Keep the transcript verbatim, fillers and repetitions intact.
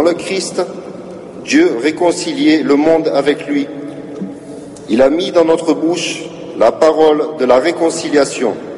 le Christ, Dieu réconciliait le monde avec lui. Il a mis dans notre bouche la parole de la réconciliation.